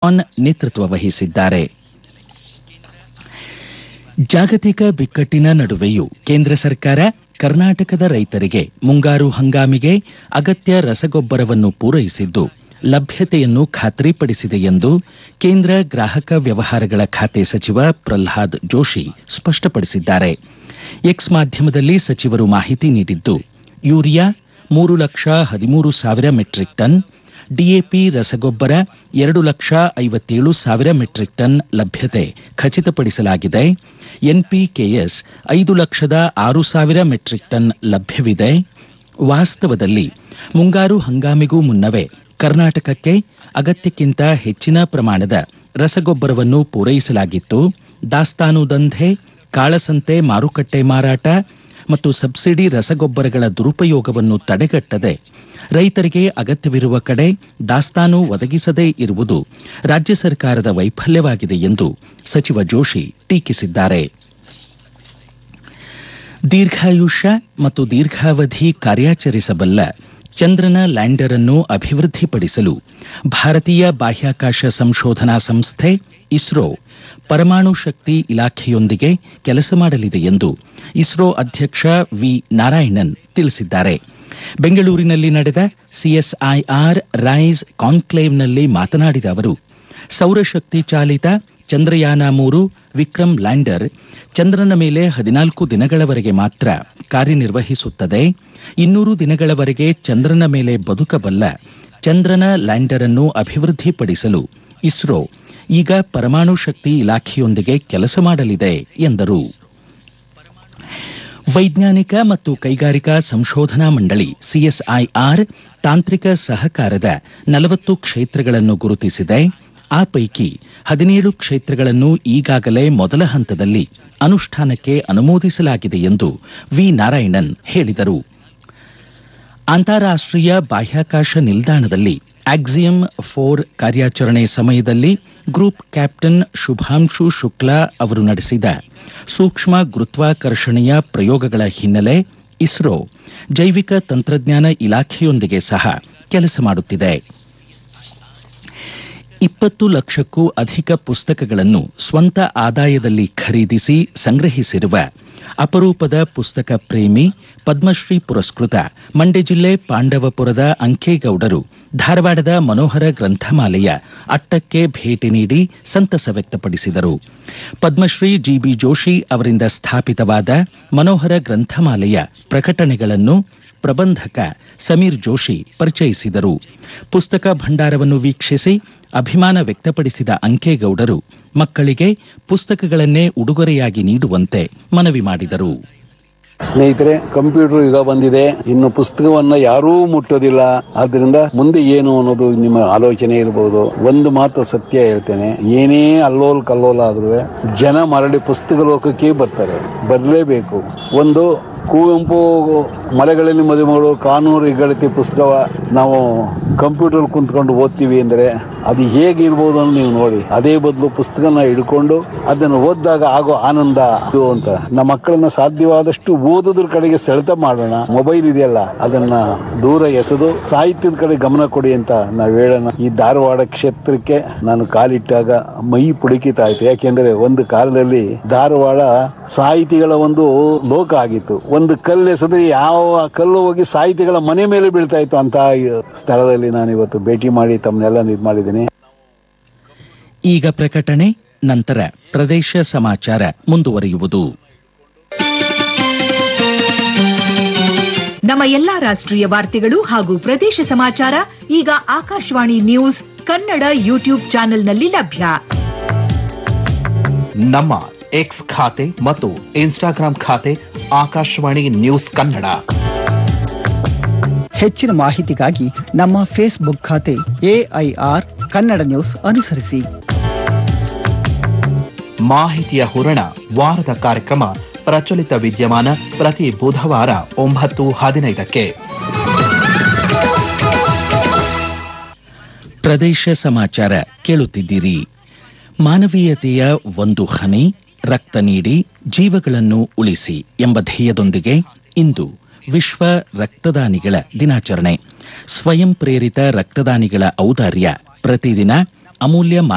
ಚೌಹಾಣ್ ನೇತೃತ್ವ ವಹಿಸಿದ್ದಾರೆ. ಜಾಗತಿಕ ಬಿಕ್ಕಟ್ಟಿನ ನಡುವೆಯೂ ಕೇಂದ್ರ ಸರ್ಕಾರ ಕರ್ನಾಟಕದ ರೈತರಿಗೆ ಮುಂಗಾರು ಹಂಗಾಮಿಗೆ ಅಗತ್ಯ ರಸಗೊಬ್ಬರವನ್ನು ಪೂರೈಸಿದ್ದು ಲಭ್ಯತೆಯನ್ನು ಖಾತ್ರಿಪಡಿಸಿದೆ ಎಂದು ಕೇಂದ್ರ ಗ್ರಾಹಕ ವ್ಯವಹಾರಗಳ ಖಾತೆ ಸಚಿವ ಪ್ರಹ್ಲಾದ್ ಜೋಶಿ ಸ್ಪಷ್ಟಪಡಿಸಿದ್ದಾರೆ. ಎಕ್ಸ್ ಮಾಧ್ಯಮದಲ್ಲಿ ಸಚಿವರು ಮಾಹಿತಿ ನೀಡಿದ್ದು, ಯೂರಿಯಾ 3,13,000 ಮೆಟ್ರಿಕ್ ಟನ್, ಡಿಎಪಿ ರಸಗೊಬ್ಬರ 2,57,000 ಮೆಟ್ರಿಕ್ ಟನ್ ಲಭ್ಯತೆ ಖಚಿತಪಡಿಸಲಾಗಿದೆ. ಎನ್ಪಿಕೆಎಸ್ 5,06,000 ಮೆಟ್ರಿಕ್ ಟನ್ ಲಭ್ಯವಿದೆ. ವಾಸ್ತವದಲ್ಲಿ ಮುಂಗಾರು ಹಂಗಾಮಿಗೂ ಮುನ್ನವೇ ಕರ್ನಾಟಕಕ್ಕೆ ಅಗತ್ಯಕ್ಕಿಂತ ಹೆಚ್ಚಿನ ಪ್ರಮಾಣದ ರಸಗೊಬ್ಬರವನ್ನು ಪೂರೈಸಲಾಗಿತ್ತು. ದಾಸ್ತಾನು ದಂಧೆ, ಕಾಳಸಂತೆ ಮಾರುಕಟ್ಟೆ ಮಾರಾಟ ಮತ್ತು ಸಬ್ಸಿಡಿ ರಸಗೊಬ್ಬರಗಳ ದುರುಪಯೋಗವನ್ನು ತಡೆಗಟ್ಟದೆ ರೈತರಿಗೆ ಅಗತ್ಯವಿರುವ ಕಡೆ ದಾಸ್ತಾನು ಒದಗಿಸದೇ ಇರುವುದು ರಾಜ್ಯ ಸರ್ಕಾರದ ವೈಫಲ್ಯವಾಗಿದೆ ಎಂದು ಸಚಿವ ಜೋಶಿ ಟೀಕಿಸಿದ್ದಾರೆ. ದೀರ್ಘಾಯುಷ್ಯ ಮತ್ತು ದೀರ್ಘಾವಧಿ ಕಾರ್ಯಾಚರಿಸಬಲ್ಲ ಚಂದ್ರನ ಲ್ಯಾಂಡರ್ ಅನ್ನು ಅಭಿವೃದ್ಧಿಪಡಿಸಲು ಭಾರತೀಯ ಬಾಹ್ಯಾಕಾಶ ಸಂಶೋಧನಾ ಸಂಸ್ಥೆ ಇಸ್ರೋ ಪರಮಾಣು ಶಕ್ತಿ ಇಲಾಖೆಯೊಂದಿಗೆ ಕೆಲಸ ಮಾಡಲಿದೆ ಎಂದು ಇಸ್ರೋ ಅಧ್ಯಕ್ಷ ವಿ ನಾರಾಯಣನ್ ತಿಳಿಸಿದ್ದಾರೆ. ಬೆಂಗಳೂರಿನಲ್ಲಿ ನಡೆದ ಸಿಎಸ್ಐಆರ್ ರೈಸ್ ಕಾನ್ಕ್ಲೇವ್ನಲ್ಲಿ ಮಾತನಾಡಿದ ಅವರು, ಸೌರಶಕ್ತಿ ಚಾಲಿತ ಚಂದ್ರಯಾನ 3 ವಿಕ್ರಮ್ ಲ್ಯಾಂಡರ್ ಚಂದ್ರನ ಮೇಲೆ 14 ದಿನಗಳವರೆಗೆ ಮಾತ್ರ ಕಾರ್ಯನಿರ್ವಹಿಸುತ್ತದೆ. 200 ದಿನಗಳವರೆಗೆ ಚಂದ್ರನ ಮೇಲೆ ಬದುಕಬಲ್ಲ ಚಂದ್ರನ ಲ್ಯಾಂಡರ್ ಅನ್ನು ಅಭಿವೃದ್ಧಿಪಡಿಸಲು ಇಸ್ರೋ ಈಗ ಪರಮಾಣು ಶಕ್ತಿ ಇಲಾಖೆಯೊಂದಿಗೆ ಕೆಲಸ ಮಾಡಲಿದೆ ಎಂದರು. ವೈಜ್ಞಾನಿಕ ಮತ್ತು ಕೈಗಾರಿಕಾ ಸಂಶೋಧನಾ ಮಂಡಳಿ ಸಿಎಸ್ಐಆರ್ ತಾಂತ್ರಿಕ ಸಹಕಾರದ 40 ಕ್ಷೇತ್ರಗಳನ್ನು ಗುರುತಿಸಿದೆ. ಆ ಪೈಕಿ 17 ಕ್ಷೇತ್ರಗಳನ್ನು ಈಗಾಗಲೇ ಮೊದಲ ಹಂತದಲ್ಲಿ ಅನುಷ್ಠಾನಕ್ಕೆ ಅನುಮೋದಿಸಲಾಗಿದೆ ಎಂದು ವಿ ನಾರಾಯಣನ್ ಹೇಳಿದರು. ಅಂತಾರಾಷ್ಟೀಯ ಬಾಹ್ಯಾಕಾಶ ನಿಲ್ದಾಣದಲ್ಲಿ ಆಕ್ಸಿಯಂ 4 ಕಾರ್ಯಾಚರಣೆ ಸಮಯದಲ್ಲಿ ಗ್ರೂಪ್ ಕ್ಯಾಪ್ಟನ್ ಶುಭಾಂಶು ಶುಕ್ಲಾ ಅವರು ನಡೆಸಿದ ಸೂಕ್ಷ್ಮ ಗುರುತ್ವಾಕರ್ಷಣೆಯ ಪ್ರಯೋಗಗಳ ಹಿನ್ನೆಲೆ ಇಸ್ರೋ ಜೈವಿಕ ತಂತ್ರಜ್ಞಾನ ಇಲಾಖೆಯೊಂದಿಗೆ ಸಹ ಕೆಲಸ ಮಾಡುತ್ತಿದೆ. 20 ಲಕ್ಷಕ್ಕೂ ಅಧಿಕ ಪುಸ್ತಕಗಳನ್ನು ಸ್ವಂತ ಆದಾಯದಲ್ಲಿ ಖರೀದಿಸಿ ಸಂಗ್ರಹಿಸಿರುವ ಅಪರೂಪದ ಪುಸ್ತಕ ಪ್ರೇಮಿ ಪದ್ಮಶ್ರೀ ಪುರಸ್ಕೃತ ಮಂಡ್ಯ ಜಿಲ್ಲೆ ಪಾಂಡವಪುರದ ಅಂಕೇಗೌಡರು ಧಾರವಾಡದ ಮನೋಹರ ಗ್ರಂಥಮಾಲೆಯ ಅಟ್ಟಕ್ಕೆ ಭೇಟಿ ನೀಡಿ ಸಂತಸ ವ್ಯಕ್ತಪಡಿಸಿದರು. ಪದ್ಮಶ್ರೀ ಜಿಬಿ ಜೋಶಿ ಅವರಿಂದ ಸ್ಥಾಪಿತವಾದ ಮನೋಹರ ಗ್ರಂಥಮಾಲೆಯ ಪ್ರಕಟಣೆಗಳನ್ನು ಪ್ರಬಂಧಕ ಸಮೀರ್ ಜೋಶಿ ಪರಿಚಯಿಸಿದರು. ಪುಸ್ತಕ ಭಂಡಾರವನ್ನು ವೀಕ್ಷಿಸಿ ಅಭಿಮಾನ ವ್ಯಕ್ತಪಡಿಸಿದ ಅಂಕೇಗೌಡರು ಮಕ್ಕಳಿಗೆ ಪುಸ್ತಕಗಳನ್ನೇ ಉಡುಗೊರೆಯಾಗಿ ನೀಡುವಂತೆ ಮನವಿ ಮಾಡಿದರು. ಸ್ನೇಹಿತರೆ, ಕಂಪ್ಯೂಟರ್ ಯುಗ ಬಂದಿದೆ. ಇನ್ನು ಪುಸ್ತಕವನ್ನ ಯಾರೂ ಮುಟ್ಟೋದಿಲ್ಲ. ಆದ್ರಿಂದ ಮುಂದೆ ಏನು ಅನ್ನೋದು ನಿಮ್ಮ ಆಲೋಚನೆ ಇರಬಹುದು. ಒಂದು ಮಾತು ಸತ್ಯ ಹೇಳ್ತೇನೆ, ಏನೇ ಅಲ್ಲೋಲ್ ಕಲ್ಲೋಲ ಆದ್ರೂ ಜನ ಮರಳಿ ಪುಸ್ತಕ ಲೋಕಕ್ಕೆ ಬರ್ತಾರೆ, ಬರಲೇಬೇಕು. ಒಂದು ಕುವೆಂಪು ಮಲೆಗಳಲ್ಲಿ ಮದುಮಗಳು, ಕಾನೂರು ಹೆಗ್ಗಳಿಕೆ ಪುಸ್ತಕವ ನಾವು ಕಂಪ್ಯೂಟರ್ ಕುಂತ್ಕೊಂಡು ಓದ್ತೀವಿ ಅಂದ್ರೆ ಅದು ಹೇಗಿರ್ಬೋದು ಅಂತ ನೀವು ನೋಡಿ. ಅದೇ ಬದಲು ಪುಸ್ತಕನ ಹಿಡ್ಕೊಂಡು ಅದನ್ನು ಓದಿದಾಗ ಆಗೋ ಆನಂದ ಅದು ಅಂತ. ನಮ್ಮ ಮಕ್ಕಳನ್ನ ಸಾಧ್ಯವಾದಷ್ಟು ಓದೋದ್ರ ಕಡೆಗೆ ಸೆಳೆತ ಮಾಡೋಣ. ಮೊಬೈಲ್ ಇದೆಯಲ್ಲ ಅದನ್ನ ದೂರ ಎಸೆದು ಸಾಹಿತ್ಯದ ಕಡೆ ಗಮನ ಕೊಡಿ ಅಂತ ನಾವು ಹೇಳೋಣ. ಈ ಧಾರವಾಡ ಕ್ಷೇತ್ರಕ್ಕೆ ನಾನು ಕಾಲಿಟ್ಟಾಗ ಮೈ ಪುಡುಕಿತ ಆಯ್ತು. ಯಾಕೆಂದ್ರೆ ಒಂದು ಕಾಲದಲ್ಲಿ ಧಾರವಾಡ ಸಾಹಿತಿಗಳ ಒಂದು ಲೋಕ ಆಗಿತ್ತು. ಒಂದು ಕಲ್ಲು ಎಸೆದ್ರೆ ಯಾವ ಕಲ್ಲು ಹೋಗಿ ಸಾಹಿತಿಗಳ ಮನೆ ಮೇಲೆ ಬೀಳ್ತಾ ಇತ್ತು ಅಂತ ಸ್ಥಳದಲ್ಲಿ ನಾನು ಇವತ್ತು ಭೇಟಿ ಮಾಡಿ ತಮ್ಮನ್ನೆಲ್ಲ ಇದು ಮಾಡಿದ್ದೀನಿ. ಈಗ ಪ್ರಕಟಣೆ, ನಂತರ ಪ್ರದೇಶ ಸಮಾಚಾರ ಮುಂದುವರಿಯುವುದು. ನಮ್ಮ ಎಲ್ಲಾ ರಾಷ್ಟ್ರೀಯ ವಾರ್ತೆಗಳು ಹಾಗೂ ಪ್ರದೇಶ ಸಮಾಚಾರ ಈಗ ಆಕಾಶವಾಣಿ ನ್ಯೂಸ್ ಕನ್ನಡ ಯೂಟ್ಯೂಬ್ ಚಾನೆಲ್ನಲ್ಲಿ ಲಭ್ಯ. ನಮ್ಮ ಎಕ್ಸ್ ಖಾತೆ ಮತ್ತು ಇನ್ಸ್ಟಾಗ್ರಾಂ ಖಾತೆ ಆಕಾಶವಾಣಿ ನ್ಯೂಸ್ ಕನ್ನಡ. ಹೆಚ್ಚಿನ ಮಾಹಿತಿಗಾಗಿ ನಮ್ಮ ಫೇಸ್ಬುಕ್ ಖಾತೆ ಎಐಆರ್ ಕನ್ನಡ ನ್ಯೂಸ್ ಅನುಸರಿಸಿ. ಮಾಹಿತಿಯ ಹೂರಣ ವಾರದ ಕಾರ್ಯಕ್ರಮ ಪ್ರಚಲಿತ ವಿದ್ಯಮಾನ ಪ್ರತಿ ಬುಧವಾರ 9:15. ಪ್ರದೇಶ ಸಮಾಚಾರ ಕೇಳುತ್ತಿದ್ದೀರಿ. ಮಾನವೀಯತೆಯ ಒಂದು ಹನಿ ರಕ್ತ ನೀಡಿ ಜೀವಗಳನ್ನು ಉಳಿಸಿ ಎಂಬ ಧ್ಯೇಯದೊಂದಿಗೆ ಇಂದು ವಿಶ್ವ ರಕ್ತದಾನಿಗಳ ದಿನಾಚರಣೆ. ಸ್ವಯಂ ಪ್ರೇರಿತ ರಕ್ತದಾನಿಗಳ ಔದಾರ್ಯ ಪ್ರತಿದಿನ ಅಮೂಲ್ಯ